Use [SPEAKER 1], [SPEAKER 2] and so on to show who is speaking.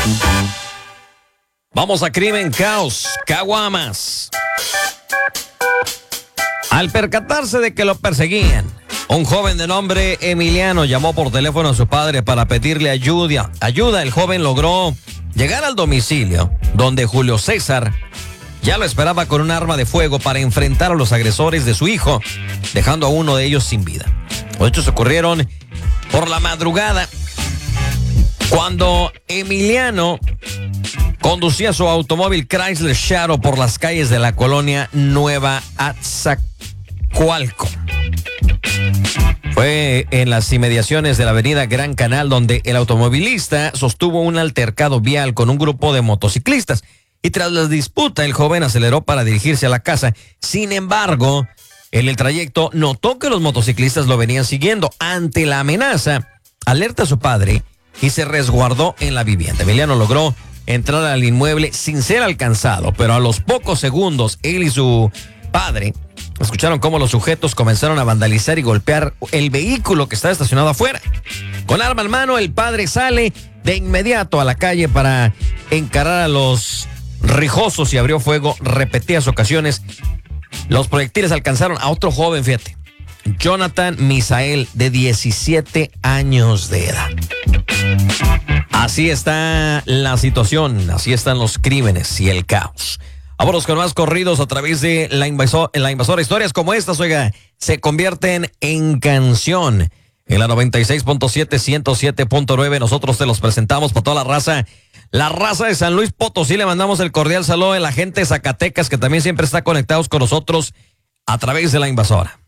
[SPEAKER 1] Vamos a crimen, caos, caguamas. Al percatarse de que lo perseguían, un joven de nombre Emiliano llamó por teléfono a su padre para pedirle ayuda. El joven logró llegar al domicilio, donde Julio César ya lo esperaba con un arma de fuego para enfrentar a los agresores de su hijo, dejando a uno de ellos sin vida. Los hechos ocurrieron por la madrugada, cuando Emiliano conducía su automóvil Chrysler Shadow por las calles de la colonia Nueva Atzacoalco. Fue en las inmediaciones de la avenida Gran Canal donde el automovilista sostuvo un altercado vial con un grupo de motociclistas y tras la disputa el joven aceleró para dirigirse a la casa. Sin embargo, en el trayecto notó que los motociclistas lo venían siguiendo. Ante la amenaza, alerta a su padre y se resguardó en la vivienda. Emiliano logró entrar al inmueble sin ser alcanzado, pero a los pocos segundos él y su padre escucharon cómo los sujetos comenzaron a vandalizar y golpear el vehículo que estaba estacionado afuera. Con arma en mano, el padre sale de inmediato a la calle para encarar a los rijosos y abrió fuego repetidas ocasiones. Los proyectiles alcanzaron a otro joven, fíjate, Jonathan Misael, de 17 años de edad. Así está la situación, así están los crímenes y el caos. Vámonos con más corridos a través de la invasora. Historias como estas, oiga, se convierten en canción. En la 96.7, 107.9, nosotros te los presentamos para toda la raza. La raza de San Luis Potosí, le mandamos el cordial saludo a la gente de Zacatecas, que también siempre está conectados con nosotros a través de la invasora.